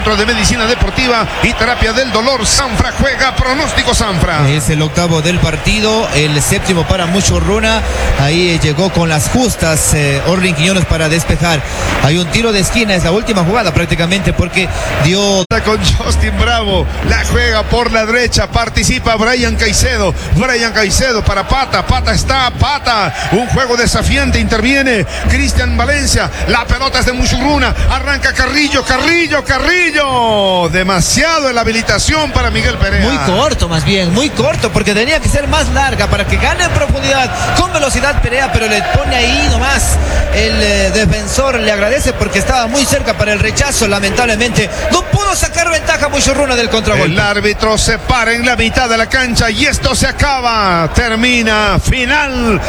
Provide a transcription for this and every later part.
Centro de Medicina Deportiva y Terapia del Dolor. Sanfra juega, pronóstico Sanfra. Es el octavo del partido, el séptimo para Muchurruna. Ahí llegó con las justas Orlin Quiñones para despejar. Hay un tiro de esquina, es la última jugada prácticamente porque dio... Con Justin Bravo, la juega por la derecha, participa Brian Caicedo para Pata, un juego desafiante, interviene Cristian Valencia, la pelota es de Muchurruna, arranca Carrillo, demasiado en la habilitación para Miguel Perea. Muy corto, más bien, muy corto, porque tenía que ser más larga para que gane en profundidad, con velocidad Perea, pero le pone ahí nomás. El defensor le agradece porque estaba muy cerca para el rechazo, lamentablemente no pudo sacar ventaja Muchurruna del contragolpe. El árbitro se para en la mitad de la cancha y esto se acaba, termina, final,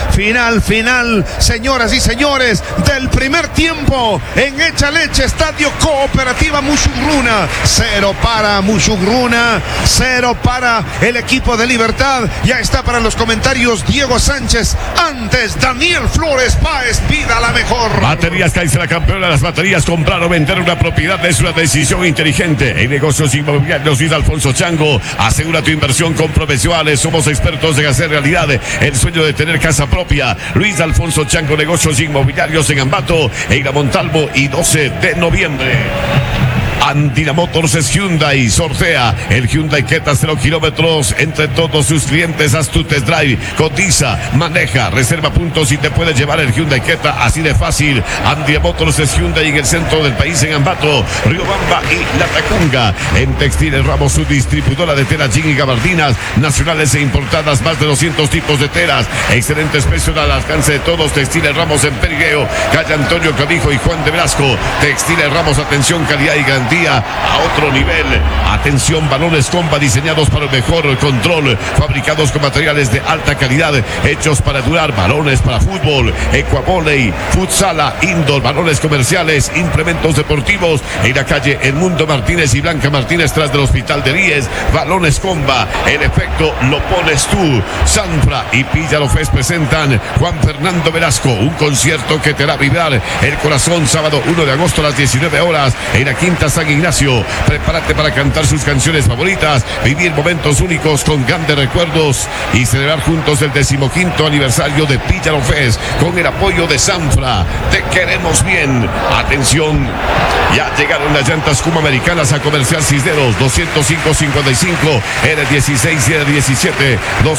señoras y señores, del primer tiempo en Echaleche, Estadio Cooperativa Muchurruna. 0 para Muchurruna, 0 para el equipo de Libertad. Ya está para los comentarios Diego Sánchez. Antes, Daniel Flores Páez, pida la mejor. Baterías Kaiser, la campeona de las baterías. Comprar o vender una propiedad es una decisión inteligente. En negocios inmobiliarios, Luis Alfonso Chango. Asegura tu inversión con profesionales. Somos expertos en hacer realidad el sueño de tener casa propia. Luis Alfonso Chango, negocios inmobiliarios en Ambato, en la Montalvo y 12 de noviembre. Andina Motors es Hyundai. Sortea el Hyundai Creta 0 kilómetros entre todos sus clientes. Haz tu test drive, cotiza, maneja, reserva puntos y te puedes llevar el Hyundai Creta así de fácil. Andina Motors es Hyundai en el centro del país, en Ambato, Riobamba y La Tacunga. En Textiles Ramos, su distribuidora de telas jean y gabardinas nacionales e importadas, más de 200 tipos de telas, excelentes precios al alcance de todos. Textiles Ramos en Perigueo, calle Antonio Clavijo y Juan de Velasco. Textiles Ramos, atención, calidad y garantía a otro nivel. Atención, balones Comba diseñados para el mejor control, fabricados con materiales de alta calidad, hechos para durar. Balones para fútbol, ecuavoley, futsala, indoor, balones comerciales, implementos deportivos. En la calle El Mundo Martínez y Blanca Martínez, tras del Hospital de Ríes. Balones Comba, el efecto lo pones tú. Sanfra y Píllaro Fest presentan Juan Fernando Velasco, un concierto que te hará vibrar el corazón. Sábado 1 de agosto a las 19 horas en la Quinta San Ignacio. Prepárate para cantar sus canciones favoritas, vivir momentos únicos con grandes recuerdos y celebrar juntos el 15º aniversario de Píllaro Fest con el apoyo de Sanfra. Te queremos bien. Atención, ya llegaron las llantas Kuma Americanas a Comercial Cisneros. 205-55 R16 y R17,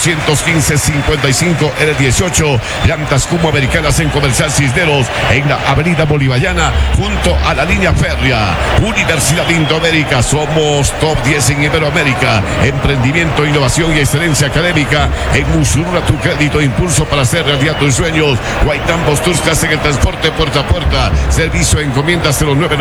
215-55 R18. Llantas Kuma Americanas en Comercial Cisneros, en la Avenida Bolivariana, junto a la línea férrea. Universidad Indoamérica, somos top 10 en Iberoamérica. Emprendimiento, innovación y excelencia académica. En Muchurruna, tu crédito e impulso para hacer realidad tus sueños. Guaitambos Tours, clase en el transporte puerta a puerta. Servicio de encomienda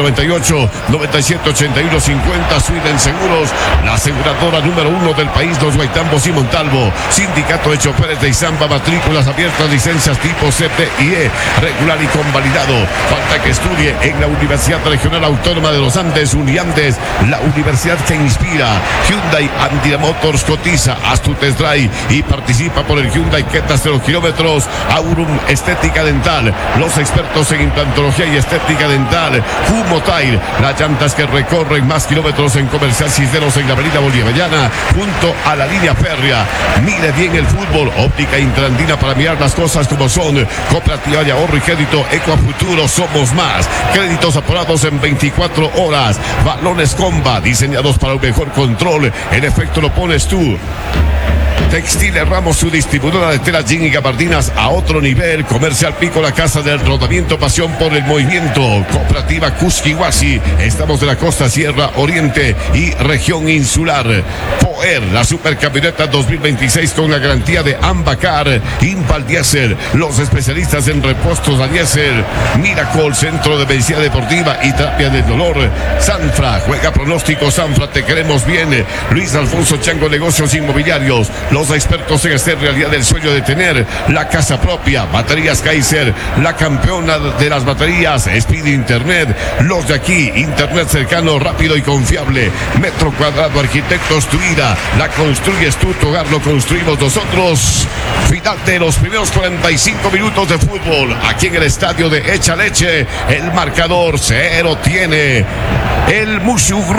0998-9781-50. Sweden Seguros, la aseguradora número 1 del país. Los Guaitambos y Montalvo. Sindicato de choferes de Izamba, matrículas abiertas, licencias tipo CTIE, regular y convalidado. Falta que estudie en la Universidad Regional Autónoma de los Andes, Uniandes, la universidad que inspira. Hyundai Andina Motors, cotiza, haz tu test drive y participa por el Hyundai Creta 0 kilómetros. Aurum Estética Dental, los expertos en implantología y estética dental. Fumotail, las llantas que recorren más kilómetros en Comercial Cisneros, en la Avenida Bolivariana, junto a la línea férrea. Mire bien el fútbol. Óptica Interandina, para mirar las cosas como son. Cooperativa de ahorro y crédito Ecuafuturo, somos más. Créditos aprobados en 24 horas. Balones Comba, diseñados para un mejor control. En efecto lo pones tú. Textiles Ramos, su distribuidora de telas jean y gabardinas a otro nivel. Comercial Pico, la casa del rodamiento, pasión por el movimiento. Cooperativa Cusquihuasi, estamos de la costa Sierra Oriente y región insular. Poer, la supercamioneta 2026 con la garantía de Ambacar. Impal Diesel, los especialistas en repuestos a diésel. Miracle, centro de medicina deportiva y terapia del dolor. Sanfra, juega pronóstico Sanfra, te queremos bien. Luis Alfonso Chango, negocios inmobiliarios. Los expertos en hacer realidad el sueño de tener la casa propia. Baterías Kaiser, la campeona de las baterías. Speed Internet, los de aquí. Internet cercano, rápido y confiable. Metro Cuadrado Arquitectos, tu vida la construyes tú, tu hogar lo construimos nosotros. Final de los primeros 45 minutos de fútbol aquí en el estadio de Echaleche. El marcador 0 tiene el Muchurruna.